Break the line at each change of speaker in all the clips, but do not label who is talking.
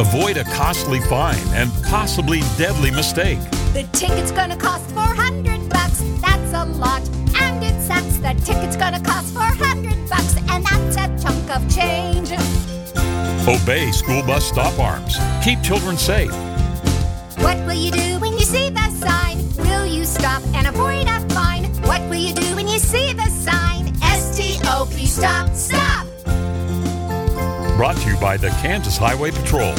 Avoid a costly fine and possibly deadly mistake.
The ticket's gonna cost $400. That's a lot. And it sucks. The ticket's gonna cost $400. And that's a chunk of change.
Obey school bus stop arms. Keep children safe.
What will you do when you see the sign? Will you stop and avoid a fine? What will you do when you see the sign? S-T-O-P, stop, stop!
Brought to you by the Kansas Highway Patrol.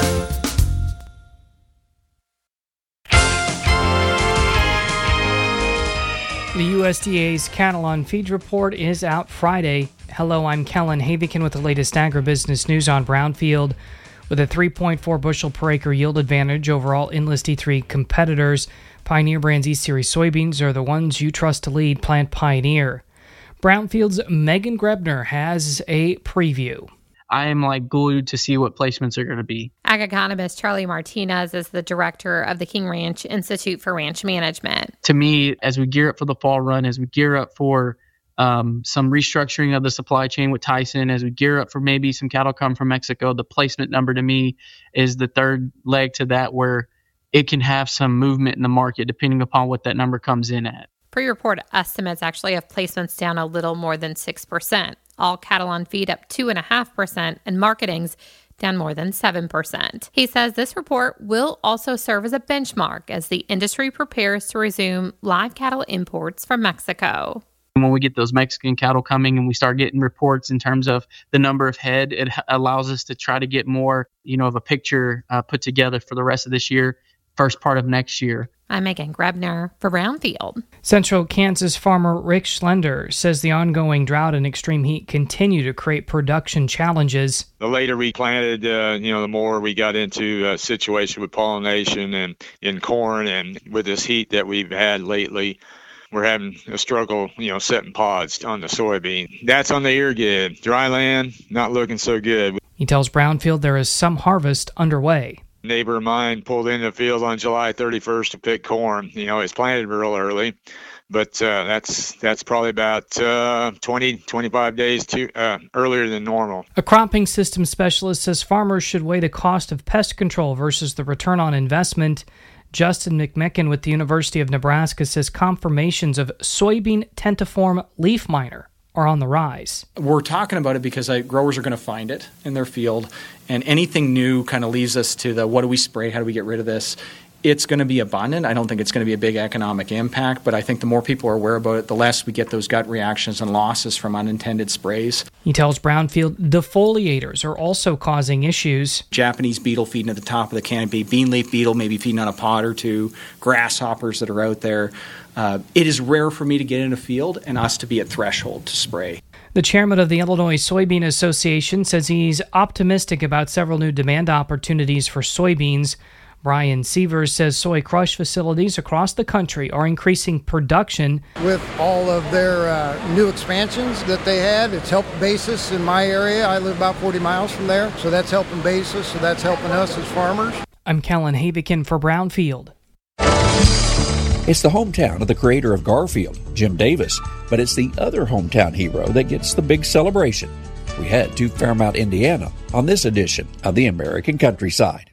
The USDA's cattle on feed report is out Friday. Hello, I'm Kellen Havikin with the latest agribusiness news on Brownfield. With a 3.4 bushel per acre yield advantage over all Enlist E3 competitors, Pioneer Brand's E-Series soybeans are the ones you trust to lead Plant Pioneer. Brownfield's Megan Grebner has a preview.
I am glued to see what placements are going to be.
Ag economist Charlie Martinez is the director of the King Ranch Institute for Ranch Management.
To me, as we gear up for the fall run, as we gear up for some restructuring of the supply chain with Tyson, as we gear up for maybe some cattle come from Mexico, the placement number to me is the third leg to that, where it can have some movement in the market depending upon what that number comes in at.
Pre-report estimates actually have placements down a little more than 6%. All cattle on feed up 2.5%, and marketings down more than 7%. He says this report will also serve as a benchmark as the industry prepares to resume live cattle imports from Mexico.
When we get those Mexican cattle coming and we start getting reports in terms of the number of head, it allows us to try to get more, of a picture put together for the rest of this year, first part of next year.
I'm Megan Grebner for Brownfield.
Central Kansas farmer Rick Schlender says the ongoing drought and extreme heat continue to create production challenges.
The later we planted, the more we got into a situation with pollination and in corn, and with this heat that we've had lately, we're having a struggle, setting pods on the soybean. That's on the irrigated. Dry land, not looking so good.
He tells Brownfield there is some harvest underway.
Neighbor of mine pulled into the field on July 31st to pick corn. It's planted real early, but that's probably about 25 days earlier than normal.
A cropping system specialist says farmers should weigh the cost of pest control versus the return on investment. Justin McMicken with the University of Nebraska says confirmations of soybean tentiform leaf miner are on the rise.
We're talking about it because growers are going to find it in their field, and anything new kind of leads us to the what do we spray, how do we get rid of this? It's going to be abundant. I don't think it's going to be a big economic impact, but I think the more people are aware about it, the less we get those gut reactions and losses from unintended sprays.
He tells Brownfield defoliators are also causing issues.
Japanese beetle feeding at the top of the canopy, bean leaf beetle maybe feeding on a pod or two, grasshoppers that are out there. It is rare for me to get in a field and us to be at threshold to spray.
The chairman of the Illinois Soybean Association says he's optimistic about several new demand opportunities for soybeans. Brian Sievers says soy crush facilities across the country are increasing production.
With all of their new expansions that they had, it's helped basis in my area. I live about 40 miles from there, so that's helping basis, so that's helping us as farmers.
I'm Kellen Havikin for Brownfield.
It's the hometown of the creator of Garfield, Jim Davis, but it's the other hometown hero that gets the big celebration. We head to Fairmount, Indiana on this edition of the American Countryside.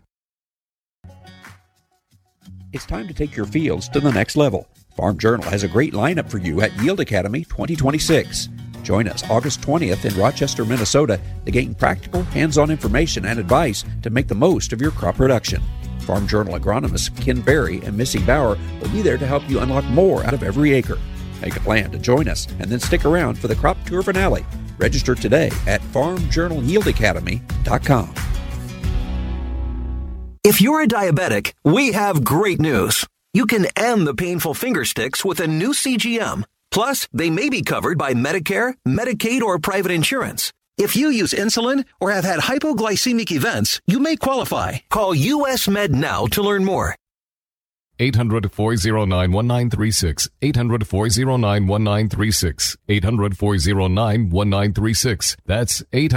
It's time to take your fields to the next level. Farm Journal has a great lineup for you at Yield Academy 2026. Join us August 20th in Rochester, Minnesota to gain practical, hands-on information and advice to make the most of your crop production. Farm Journal agronomists Ken Berry and Missy Bauer will be there to help you unlock more out of every acre. Make a plan to join us and then stick around for the crop tour finale. Register today at farmjournalyieldacademy.com.
If you're a diabetic, we have great news. You can end the painful finger sticks with a new CGM. Plus, they may be covered by Medicare, Medicaid, or private insurance. If you use insulin or have had hypoglycemic events, you may qualify. Call US Med now to learn more.
800-409-1936. 800-409-1936. 800-409-1936. That's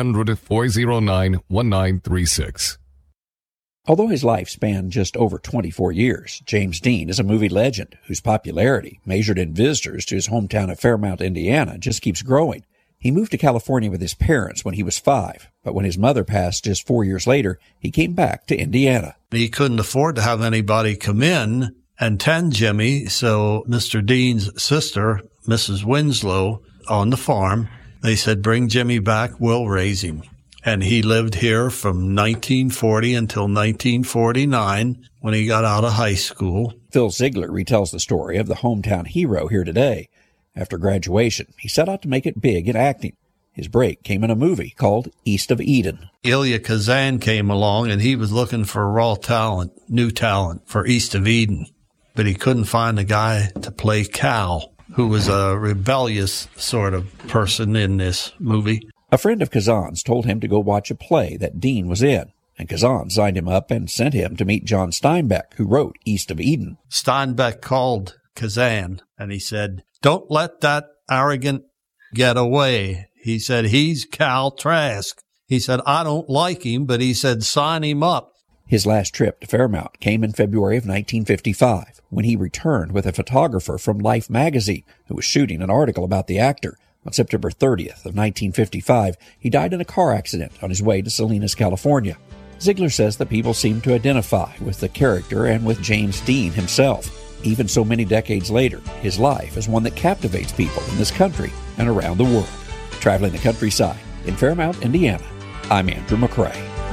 800-409-1936.
Although his life spanned just over 24 years, James Dean is a movie legend whose popularity, measured in visitors to his hometown of Fairmount, Indiana, just keeps growing. He moved to California with his parents when he was 5, But when his mother passed just 4 years later, he came back to Indiana.
He couldn't afford to have anybody come in and tend Jimmy, so Mr. Dean's sister, Mrs. Winslow, on the farm, they said, bring Jimmy back, we'll raise him. And he lived here from 1940 until 1949 when he got out of high school.
Phil Ziegler retells the story of the hometown hero here today. After graduation, he set out to make it big in acting. His break came in a movie called East of Eden.
Elia Kazan came along, and he was looking for raw talent, new talent for East of Eden. But he couldn't find a guy to play Cal, who was a rebellious sort of person in this movie.
A friend of Kazan's told him to go watch a play that Dean was in, and Kazan signed him up and sent him to meet John Steinbeck, who wrote East of Eden.
Steinbeck called Kazan, and he said, don't let that arrogant get away. He said, he's Cal Trask. He said, I don't like him, but he said, sign him up.
His last trip to Fairmount came in February of 1955, when he returned with a photographer from Life magazine who was shooting an article about the actor. On September 30th of 1955, he died in a car accident on his way to Salinas, California. Ziegler says that people seem to identify with the character and with James Dean himself. Even so many decades later, his life is one that captivates people in this country and around the world. Traveling the countryside in Fairmount, Indiana, I'm Andrew McCrae.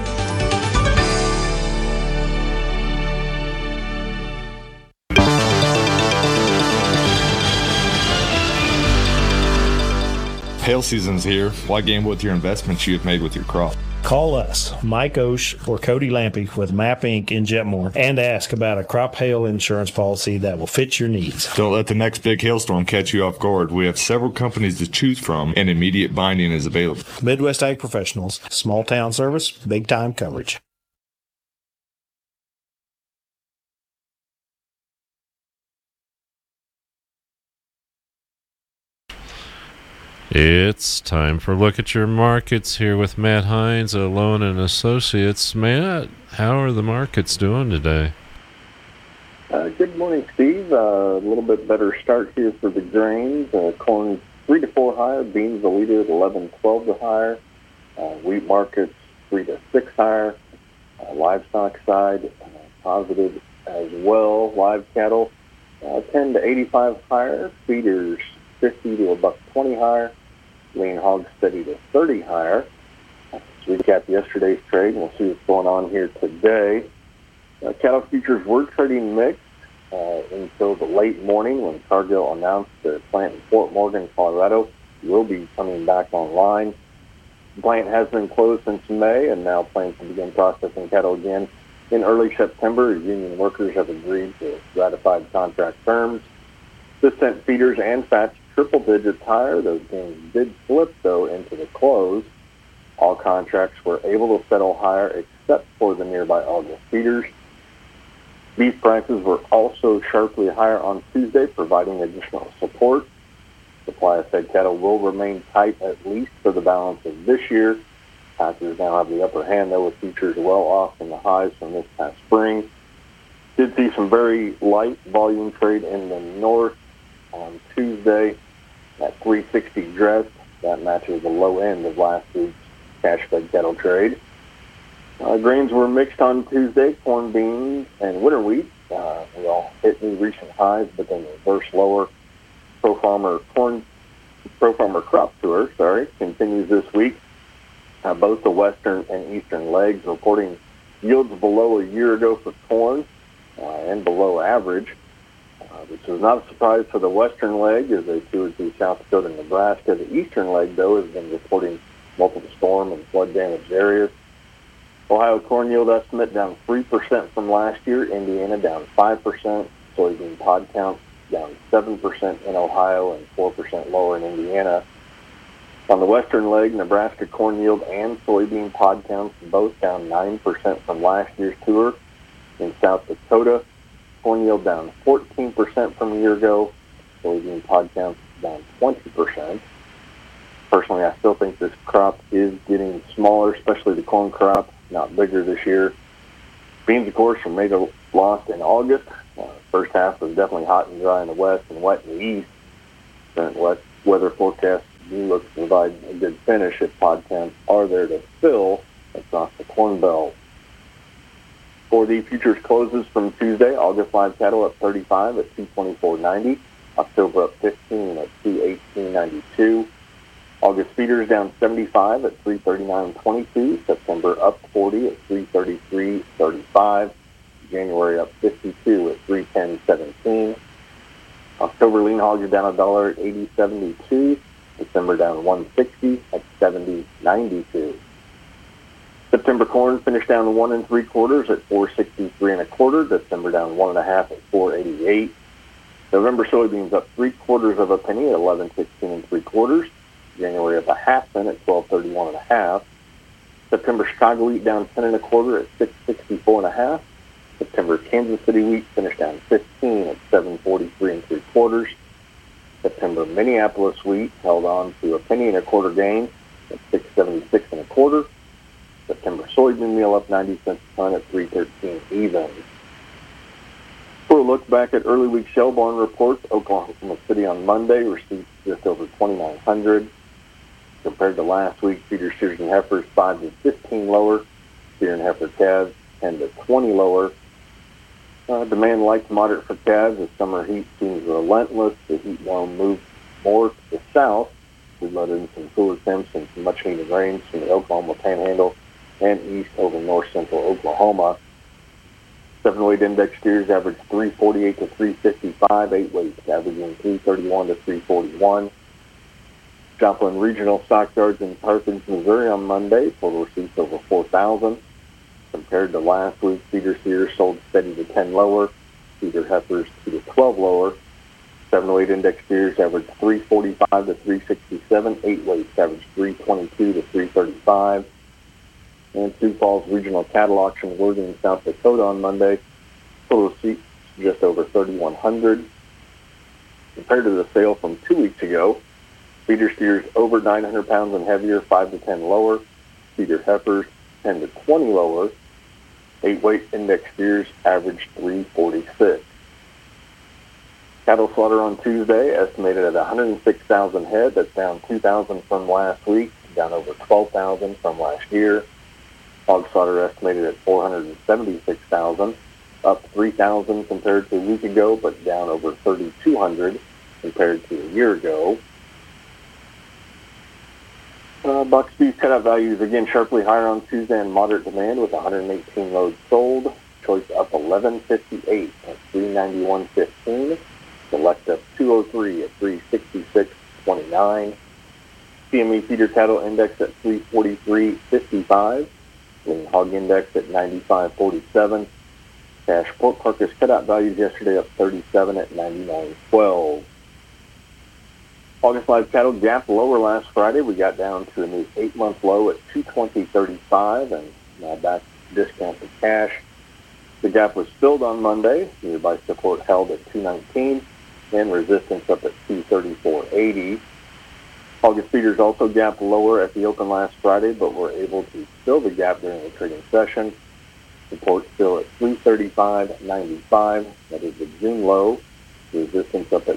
Hail season's here. Why gamble with your investments you have made with your crop?
Call us, Mike Osh or Cody Lampy with MAP Inc. in Jetmore, and ask about a crop hail insurance policy that will fit your needs.
Don't let the next big hailstorm catch you off guard. We have several companies to choose from, and immediate binding is available.
Midwest Ag Professionals, small town service, big time coverage.
It's time for a look at your markets here with Matt Hines, Loan and Associates. Matt, how are the markets doing today?
Good morning, Steve. A little bit better start here for the grains. Corn 3 to 4 higher, beans a leader at 11.12 to higher. Wheat markets 3 to 6 higher. Livestock side positive as well. Live cattle 10 to 85 higher. Feeders 50 to $1.20 higher. Lean hogs steady to 30 higher. Let's recap yesterday's trade, and we'll see what's going on here today. Cattle futures were trading mixed until the late morning when Cargill announced the plant in Fort Morgan, Colorado, will be coming back online. The plant has been closed since May and now plans to begin processing cattle again in early September. Union workers have agreed to ratified contract terms. This sent feeders and fats triple digits higher. Those gains did slip, though, into the close. All contracts were able to settle higher except for the nearby August feeders. Beef prices were also sharply higher on Tuesday, providing additional support. Supply of fed cattle will remain tight at least for the balance of this year. Packers now have the upper hand, though, with futures well off from the highs from this past spring. Did see some very light volume trade in the north on Tuesday at 360 dressed. That matches the low end of last week's cash-fed cattle trade. Grains were mixed on Tuesday. Corn, beans, and winter wheat. We all hit new recent highs, but then reversed lower. Pro Farmer Crop Tour, continues this week. Both the western and eastern legs reporting yields below a year ago for corn and below average. Which is not a surprise for the western leg as they toured through South Dakota and Nebraska. The eastern leg, though, has been reporting multiple storm and flood-damaged areas. Ohio corn yield estimate down 3% from last year. Indiana down 5%. Soybean pod count down 7% in Ohio and 4% lower in Indiana. On the western leg, Nebraska corn yield and soybean pod counts both down 9% from last year's tour. In South Dakota, corn yield down 14% from a year ago. Soybean pod counts down 20%. Personally, I still think this crop is getting smaller, especially the corn crop, not bigger this year. Beans, of course, were mega lost in August. First half was definitely hot and dry in the west and wet in the east. Current wet weather forecast do look to provide a good finish if pod temps are there to fill across the Corn Belt. For the futures closes from Tuesday, August live cattle up 35 at 224.90, October up 15 at 218.92, August feeders down 75 at 339.22, September up 40 at 333.35, January up 52 at 310.17, October lean hogs are down $1 at 80.72, December down 160 at 70.92. September corn finished down 1 3/4 at 463 1/4. December down 1 1/2 at 488. November soybeans up 3/4 of a penny at 11.16 3/4. January up a half cent at 12.31 1/2. September Chicago wheat down 10 1/4 at 664 1/2. September Kansas City wheat finished down 15 at 743 3/4. September Minneapolis wheat held on to a penny and a quarter gain at 676 1/4. September soybean meal up 90 cents a ton at 313 even. For a look back at early week shell barn reports, Oklahoma City on Monday received just over 2,900. Compared to last week, feeder steers and heifers 5 to 15 lower, steer and heifer calves 10 to 20 lower. Demand light to moderate for calves as summer heat seems relentless. The heat dome moved more to the south. We let in some cooler temps and some much needed rains from the Oklahoma Panhandle and east over north central Oklahoma. 7-weight index steers averaged 348 to 355, 8 weights averaging 331 to 341. Joplin Regional Stockyards in Carthage, Missouri on Monday, total receipts over 4,000. Compared to last week, feeder steers sold steady to 10 lower, feeder heifers 2 to 12 lower. 7-weight index steers averaged 345 to 367, 8 weights averaged 322 to 335. And Sioux Falls Regional Cattle Auction in South Dakota on Monday, total receipts just over 3,100. Compared to the sale from 2 weeks ago, feeder steers over 900 pounds and heavier, 5 to 10 lower, feeder heifers 10 to 20 lower, 8-weight index steers averaged 346. Cattle slaughter on Tuesday estimated at 106,000 head. That's down 2,000 from last week, down over 12,000 from last year. Hog slaughter estimated at 476,000, up 3,000 compared to a week ago, but down over 3,200 compared to a year ago. Buck beef cutout values again sharply higher on Tuesday and moderate demand with 118 loads sold. Choice up 11.58 at 391.15. Select up 203 at 366.29. CME feeder cattle index at 343.55. Lean hog index at 95.47. Cash pork carcass cutout values yesterday up 37 at 99.12. August live cattle gapped lower last Friday. We got down to a new 8-month low at 220.35 and now back discount to cash. The gap was filled on Monday. Nearby support held at 219 and resistance up at 234.80. August feeders also gapped lower at the open last Friday, but were able to fill the gap during the trading session. Support still at 335.95. That is the June low. Resistance up at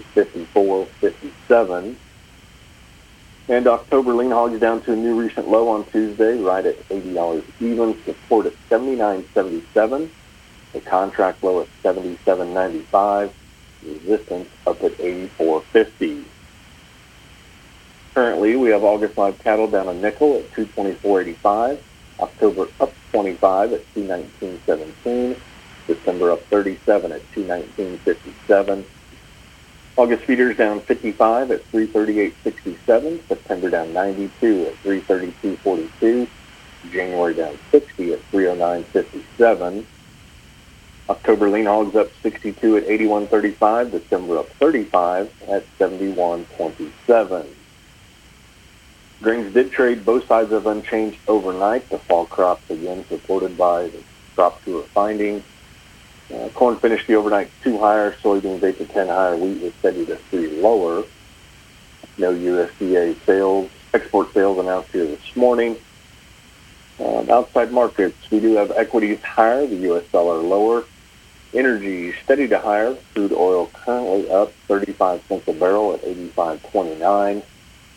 354.57. And October lean hogs down to a new recent low on Tuesday, right at $80 even. Support at 79.77. The contract low at 77.95. Resistance up at 84.50. Currently, we have August live cattle down a nickel at 224.85. October up 25 at 219.17. December up 37 at 219.57. August feeders down 55 at 338.67. September down 92 at 332.42. January down 60 at 309.57. October lean hogs up 62 at 81.35. December up 35 at 71.27. Grains did trade both sides of unchanged overnight. The fall crops again supported by the crop tour findings. Corn finished the overnight 2 higher, soybeans 8 to 10 higher, wheat was steady to 3 lower. No USDA sales, export sales announced here this morning. Outside markets, we do have equities higher, the U.S. dollar lower. Energy steady to higher, crude oil currently up 35 cents a barrel at 85.29.